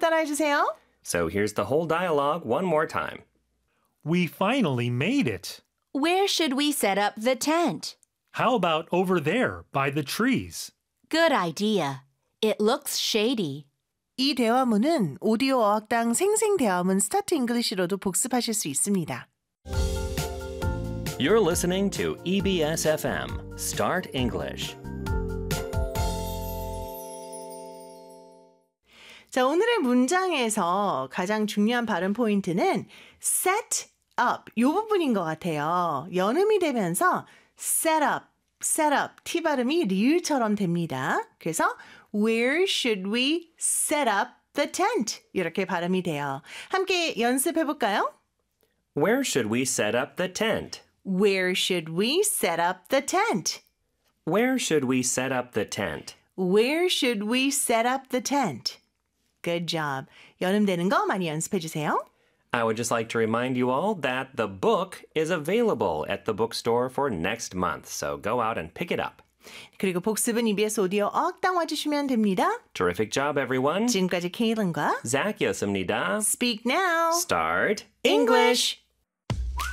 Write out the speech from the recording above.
따라해주세요. So here's the whole dialogue one more time. We finally made it. Where should we set up the tent? How about over there by the trees? Good idea. It looks shady. 이 대화문은 오디오 어학당 생생대화문 스타트 잉글리시로도 복습하실 수 있습니다. You're listening to EBS FM, Start English. 자, 오늘의 문장에서 가장 중요한 발음 포인트는 set up 이 부분인 것 같아요. 연음이 되면서 set up, T 발음이 리을처럼 됩니다. 그래서 Where should we set up the tent? 이렇게 발음이 돼요. 함께 연습해 볼까요? Where should we set up the tent? Where should we set up the tent? Where should we set up the tent? Where should we set up the tent? Good job. 연음되는 거 많이 연습해 주세요. I would just like to remind you all that the book is available at the bookstore for next month, so go out and pick it up. 그리고 복습은 EBS 오디오 어학당 와주시면 됩니다. Terrific job, everyone. 지금까지 케일런과 Zach였습니다. Speak Now. Start English.